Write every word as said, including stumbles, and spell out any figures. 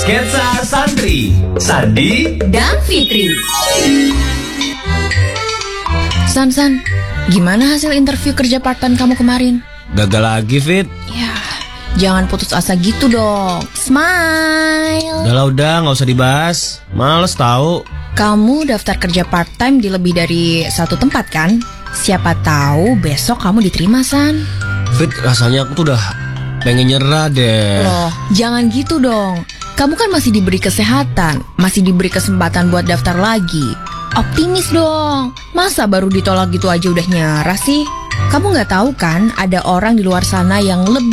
Sketsa Santri, Sandi dan Fitri. San, San, gimana hasil interview kerja part-time kamu kemarin? Gagal lagi, Fit. Ya, jangan putus asa gitu dong. Smile. Udah lah, udah, gak usah dibahas. Males tahu. Kamu daftar kerja part-time di lebih dari satu tempat kan? Siapa tahu besok kamu diterima, San. Fit, rasanya aku tuh udah pengen nyerah deh. Loh, jangan gitu dong. Kamu kan masih diberi kesehatan, masih diberi kesempatan buat daftar lagi. Optimis dong. Masa baru ditolak gitu aja udah nyerah sih? Kamu gak tahu kan ada orang di luar sana yang lebih